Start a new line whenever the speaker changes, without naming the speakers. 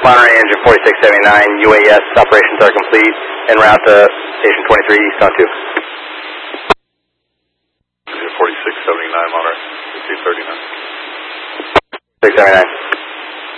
Monterey engine 4679, UAS operations are complete, en route to station 23 east on 2.
4679 Monterey, 239.
679.